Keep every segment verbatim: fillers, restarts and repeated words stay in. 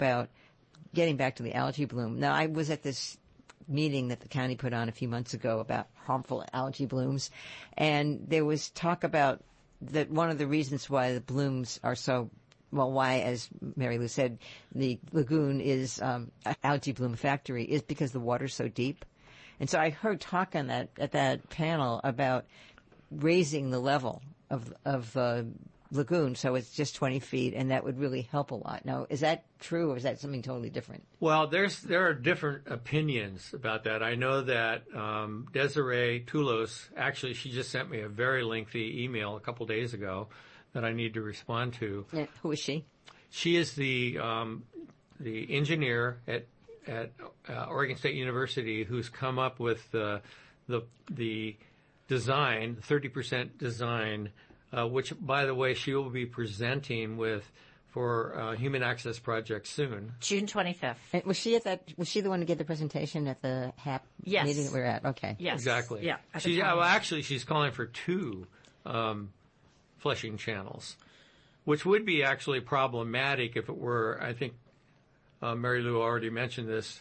about getting back to the algae bloom. Now, I was at this meeting that the county put on a few months ago about harmful algae blooms, and there was talk about that one of the reasons why the blooms are so, well, why, as Mary Lou said, the lagoon is um, an algae bloom factory is because the water's so deep. And so I heard talk on that at that panel about raising the level of of the lagoon so it's just twenty feet, and that would really help a lot. Now, is that true, or is that something totally different? Well, there's there are different opinions about that. I know that um, Desiree Toulos, actually, she just sent me a very lengthy email a couple days ago that I need to respond to. Yeah. Who is she? She is the um, the engineer at at uh, Oregon State University who's come up with the the the design, thirty percent design, uh, which, by the way, she will be presenting with for uh, Human Access Project soon. June twenty-fifth. And was she at that? Was she the one to give the presentation at the H A P yes. meeting that we were at? Okay. Yes. Exactly. Yeah. She, yeah. Well, actually, she's calling for two um, flushing channels, which would be actually problematic if it were. I think uh, Mary Lou already mentioned this.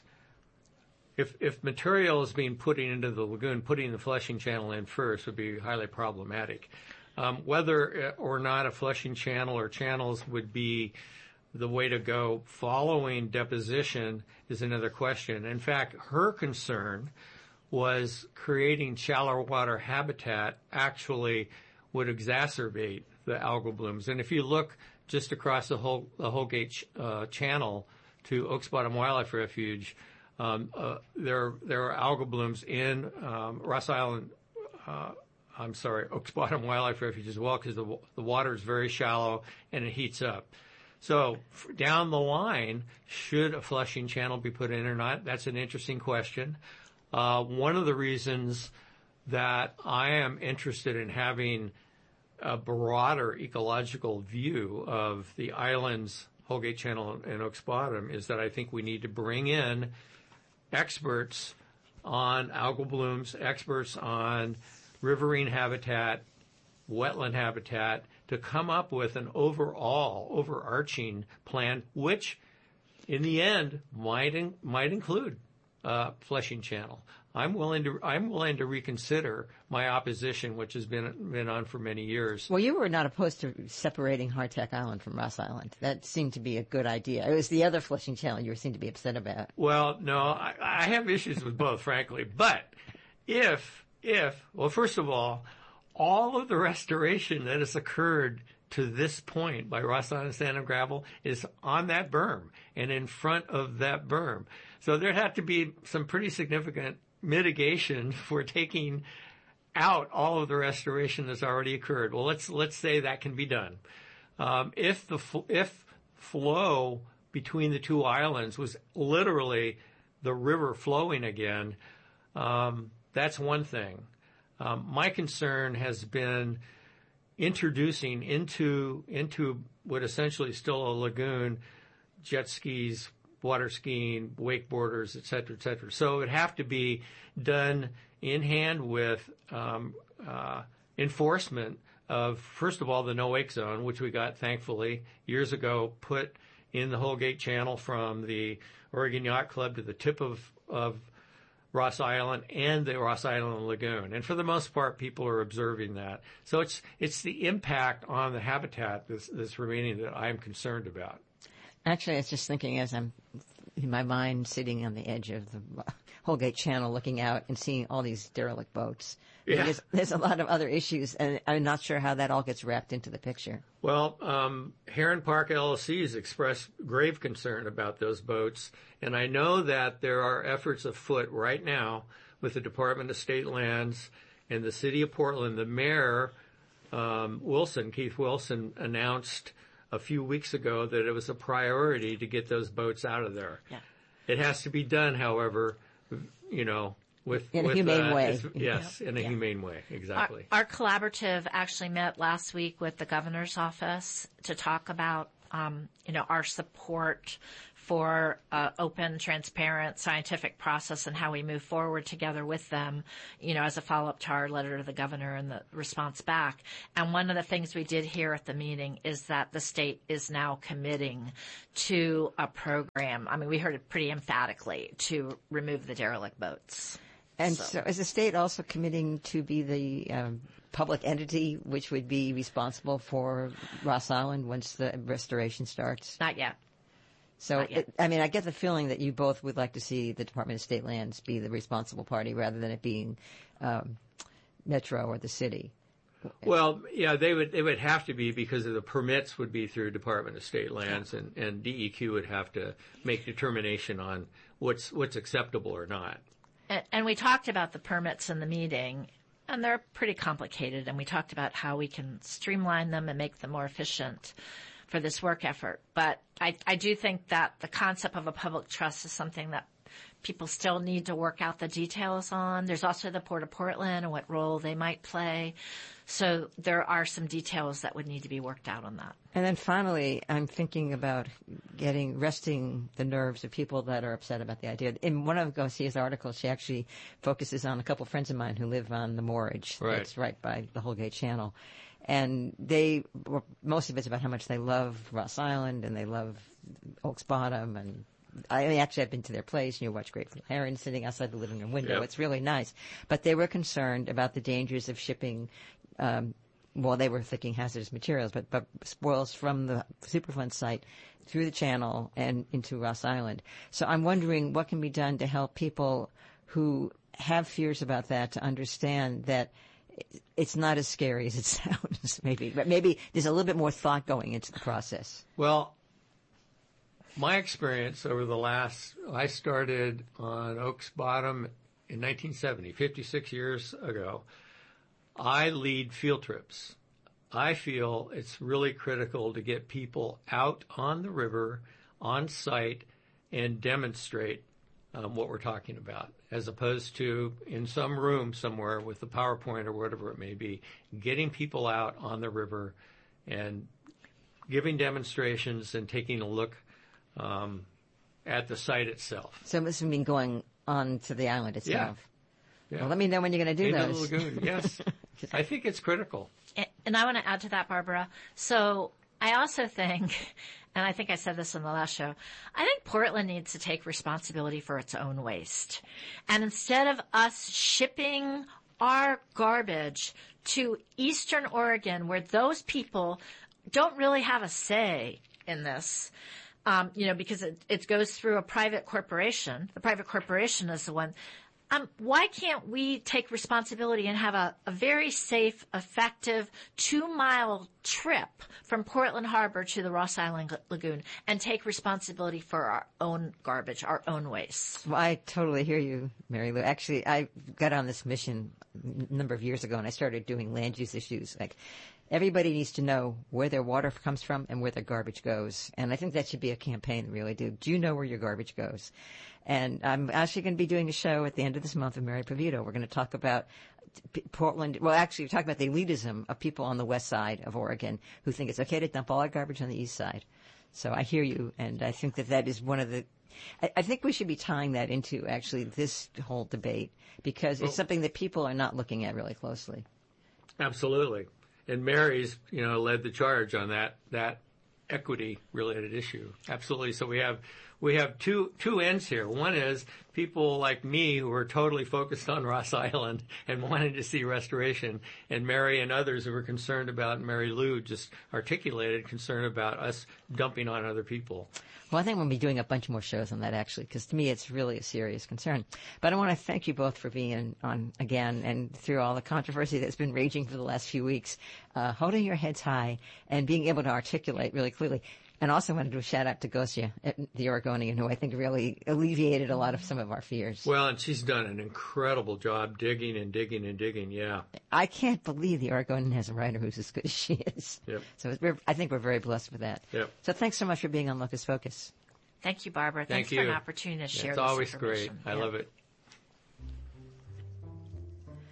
If if material is being put into the lagoon, putting the flushing channel in first would be highly problematic. Um, whether or not a flushing channel or channels would be the way to go following deposition is another question. In fact, her concern was creating shallow water habitat actually would exacerbate the algal blooms. And if you look just across the whole the Holgate ch- uh, Channel to Oaks Bottom Wildlife Refuge, um, uh, there there are algal blooms in um, Ross Island. Uh, I'm sorry, Oaks Bottom Wildlife Refuge as well, because the the water is very shallow and it heats up. So f- down the line, should a flushing channel be put in or not? That's an interesting question. Uh, one of the reasons that I am interested in having a broader ecological view of the islands, Holgate Channel and Oaks Bottom, is that I think we need to bring in experts on algal blooms, experts on riverine habitat, wetland habitat, to come up with an overall, overarching plan, which in the end might in, might include uh, flushing channel. I'm willing to I'm willing to reconsider my opposition, which has been been on for many years. Well, you were not opposed to separating Hardtack Island from Ross Island. That seemed to be a good idea. It was the other flushing channel you seemed to be upset about. Well, no, I, I have issues with both, frankly. But if if well, first of all, all of the restoration that has occurred to this point by Ross Island Sand and Gravel is on that berm and in front of that berm. So there had to be some pretty significant mitigation for taking out all of the restoration that's already occurred. Well, let's let's say that can be done. Um, if the if flow between the two islands was literally the river flowing again, um, that's one thing. Um, my concern has been introducing into into what essentially is still a lagoon, jet skis, water skiing, wakeboarders, et cetera, et cetera. So it would have to be done in hand with um, uh, enforcement of, first of all, the no wake zone, which we got, thankfully, years ago, put in the Holgate Channel from the Oregon Yacht Club to the tip of, of Ross Island and the Ross Island Lagoon. And for the most part, people are observing that. So it's it's the impact on the habitat that's, that's remaining that I'm concerned about. Actually, I was just thinking as I'm in my mind sitting on the edge of the Holgate Channel looking out and seeing all these derelict boats. Yeah. There's, there's a lot of other issues, and I'm not sure how that all gets wrapped into the picture. Well, um, Heron Park L L C has expressed grave concern about those boats, and I know that there are efforts afoot right now with the Department of State Lands and the City of Portland. The mayor, um, Wilson, Keith Wilson, announced a few weeks ago that it was a priority to get those boats out of there. Yeah. It has to be done, however, you know, with in with, a humane uh, way. Yes, yeah. in a yeah. humane way, exactly. Our, our collaborative actually met last week with the governor's office to talk about um, you know, our support for uh, open, transparent, scientific process and how we move forward together with them, you know, as a follow-up to our letter to the governor and the response back. And one of the things we did hear at the meeting is that the state is now committing to a program. I mean, we heard it pretty emphatically to remove the derelict boats. And so, so is the state also committing to be the um, public entity which would be responsible for Ross Island once the restoration starts? Not yet. So, it, I mean, I get the feeling that you both would like to see the Department of State Lands be the responsible party rather than it being um, Metro or the city. Well, yeah, they would they would have to be because of the permits would be through Department of State Lands, and, and D E Q would have to make determination on what's what's acceptable or not. And, and we talked about the permits in the meeting, and they're pretty complicated, and we talked about how we can streamline them and make them more efficient for this work effort. But I, I do think that the concept of a public trust is something that people still need to work out the details on. There's also the Port of Portland and what role they might play. So there are some details that would need to be worked out on that. And then finally, I'm thinking about getting, resting the nerves of people that are upset about the idea. In one of Garcia's articles, she actually focuses on a couple of friends of mine who live on the moorage. Right. That's right by the Holgate Channel. And they, were, most of it's about how much they love Ross Island and they love Oaks Bottom. And I mean, actually, I've been to their place and you watch Great Little Heron sitting outside the living room window. Yep. It's really nice. But they were concerned about the dangers of shipping, um, well, they were thinking hazardous materials, but, but spoils from the Superfund site through the channel and into Ross Island. So I'm wondering what can be done to help people who have fears about that to understand that it's not as scary as it sounds, maybe. But maybe there's a little bit more thought going into the process. Well, my experience over the last, I started on Oaks Bottom in nineteen seventy, fifty-six years ago. I lead field trips. I feel it's really critical to get people out on the river, on site, and demonstrate um, what we're talking about, as opposed to in some room somewhere with a PowerPoint or whatever it may be, getting people out on the river and giving demonstrations and taking a look um, at the site itself. So this would mean going on to the island itself. Yeah. Well, let me know when you're going to do In those. the lagoon, yes. I think it's critical. And I want to add to that, Barbara. So I also think, and I think I said this in the last show, I think Portland needs to take responsibility for its own waste. And instead of us shipping our garbage to Eastern Oregon, where those people don't really have a say in this, um, you know, because it, it goes through a private corporation. The private corporation is the one. Um, why can't we take responsibility and have a, a very safe, effective two-mile trip from Portland Harbor to the Ross Island Lagoon and take responsibility for our own garbage, our own waste? Well, I totally hear you, Mary Lou. Actually, I got on this mission a number of years ago, and I started doing land use issues. Like, everybody needs to know where their water comes from and where their garbage goes. And I think that should be a campaign, really. Do, do you know where your garbage goes? And I'm actually going to be doing a show at the end of this month with Mary Pavito. We're going to talk about Portland. Well, actually, we're talking about the elitism of people on the west side of Oregon who think it's okay to dump all our garbage on the east side. So I hear you, and I think that that is one of the I, I think we should be tying that into actually this whole debate because it's well, something that people are not looking at really closely. Absolutely. And Mary's, you know, led the charge on that that equity related issue. Absolutely. So we have we have two two ends here. One is people like me who are totally focused on Ross Island and wanting to see restoration, and Mary and others who are concerned about, and Mary Lou just articulated concern about us dumping on other people. Well, I think we'll be doing a bunch more shows on that, actually, because to me it's really a serious concern. But I want to thank you both for being on again and through all the controversy that's been raging for the last few weeks, uh, holding your heads high and being able to articulate really clearly. And also want to do a shout out to Gosia, the Oregonian, who I think really alleviated a lot of some of our fears. Well, and she's done an incredible job digging and digging and digging, yeah. I can't believe the Oregonian has a writer who's as good as she is. Yep. So we're, I think we're very blessed with that. Yep. So thanks so much for being on Locus Focus. Thank you, Barbara. Thank Thanks you. for an opportunity to share it's this always information. great. I yeah. love it.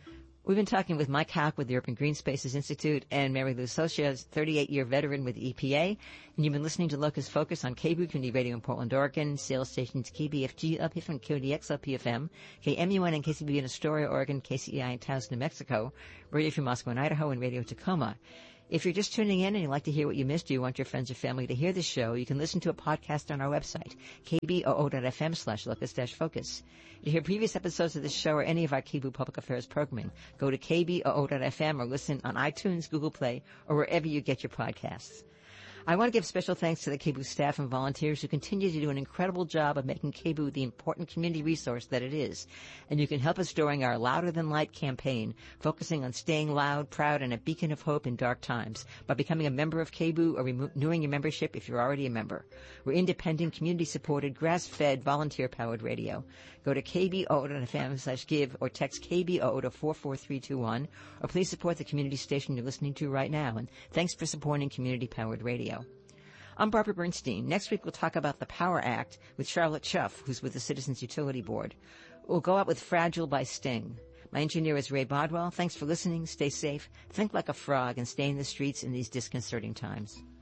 We've been talking with Mike Hauk with the Urban Green Spaces Institute and Mary Lou Socia, thirty-eight-year veteran with the E P A. And you've been listening to Locust Focus on K B O Community Radio in Portland, Oregon, sales stations K B F G L P F M, K O D X L P F M, K M U N and K C B in Astoria, Oregon, K C E I in Taos, New Mexico, Radio Free Moscow and Idaho, and Radio Tacoma. If you're just tuning in and you'd like to hear what you missed, or you want your friends or family to hear this show, you can listen to a podcast on our website, k b o o dot f m slash locust dash focus. To hear previous episodes of this show or any of our K B O Public Affairs programming, go to k b o o dot f m or listen on iTunes, Google Play, or wherever you get your podcasts. I want to give special thanks to the K B O staff and volunteers who continue to do an incredible job of making K B O the important community resource that it is. And you can help us during our Louder Than Light campaign, focusing on staying loud, proud, and a beacon of hope in dark times by becoming a member of K B O or renewing your membership if you're already a member. We're independent, community-supported, grass-fed, volunteer-powered radio. Go to k b o dot f m slash give or text K B O to four four three two one, or please support the community station you're listening to right now. And thanks for supporting community-powered radio. I'm Barbara Bernstein. Next week we'll talk about the Power Act with Charlotte Schuff, who's with the Citizens Utility Board. We'll go out with Fragile by Sting. My engineer is Ray Bodwell. Thanks for listening. Stay safe. Think like a frog and stay in the streets in these disconcerting times.